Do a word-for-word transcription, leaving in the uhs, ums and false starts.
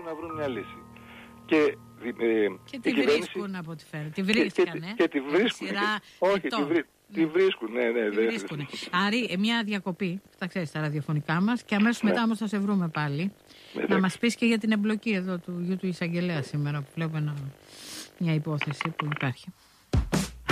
να βρουν μια λύση. Και, ε, και τη βρίσκουν από ό,τι φαίνεται. Τη βρίσκαν, ε. Και τη βρίσκουν. Σειρά, όχι, τη, βρί, τη βρίσκουν, ναι, ναι. Τη βρίσκουν. Άρη, μια διακοπή, θα ξέρεις τα ραδιοφωνικά μας και αμέσως ναι. μετά όμως θα σε βρούμε πάλι. Ναι, να μας πεις και για την εμπλοκή εδώ του γιου του εισαγγελέα σήμερα που βλέπω ένα, μια υπόθεση που υπάρχει.